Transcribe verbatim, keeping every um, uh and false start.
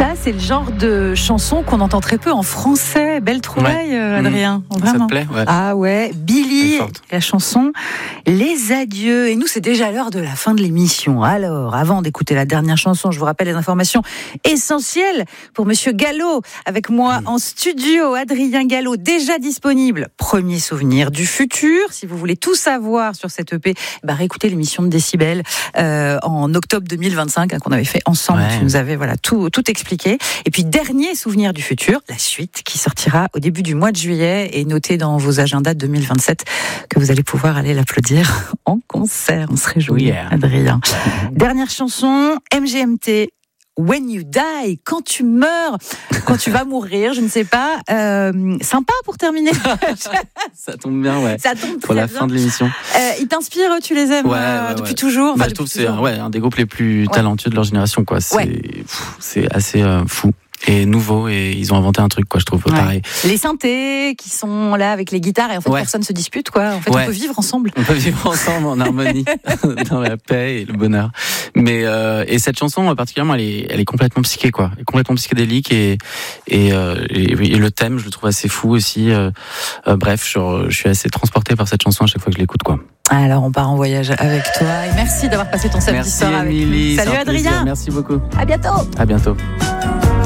Ça, c'est le genre de chanson qu'on entend très peu en français. Belle trouvaille, ouais. euh, Adrien. Mmh. Vraiment. Ça te plaît, ouais. Ah ouais, Billy, la chanson Les Adieux. Et nous, c'est déjà l'heure de la fin de l'émission. Alors, avant d'écouter la dernière chanson, je vous rappelle les informations essentielles pour Monsieur Gallo. Avec moi mmh. en studio, Adrien Gallo, déjà disponible. Premier souvenir du futur. Si vous voulez tout savoir sur cette E P, bah, réécoutez l'émission de Décibel euh, en octobre deux mille vingt-cinq hein, qu'on avait fait ensemble. Ouais. Tu nous avais voilà, tout, tout expliqué. Et puis, dernier souvenir du futur, la suite qui sortira au début du mois de juillet et notez dans vos agendas deux mille vingt-sept que vous allez pouvoir aller l'applaudir en concert. On se réjouit, yeah. Adrien. Mm-hmm. Dernière chanson, M G M T. When you die, quand tu meurs, quand tu vas mourir, je ne sais pas. Euh, sympa pour terminer. Ça tombe bien, ouais. Ça tombe pour la bien. fin de l'émission. Euh, ils t'inspirent, tu les aimes ouais, euh, ouais, depuis ouais. toujours. Bah, enfin, je trouve que toujours. c'est ouais, un des groupes les plus ouais. talentueux de leur génération, quoi. C'est, ouais. pff, c'est assez euh, fou. Et nouveau, et ils ont inventé un truc, quoi, je trouve, ouais. pareil. Les synthés qui sont là avec les guitares, et en fait, ouais. personne se dispute, quoi. En fait, ouais. on peut vivre ensemble. On peut vivre ensemble en harmonie, dans la paix et le bonheur. Mais, euh, et cette chanson, particulièrement, elle est, elle est complètement psyché, quoi. Elle est complètement psychédélique, et, et, euh, et, et le thème, je le trouve assez fou aussi. Euh, euh, bref, je, je suis assez transporté par cette chanson à chaque fois que je l'écoute, quoi. Alors, on part en voyage avec toi, et merci d'avoir passé ton samedi soir avec nous. Salut Adrien. Merci beaucoup. À bientôt. À bientôt.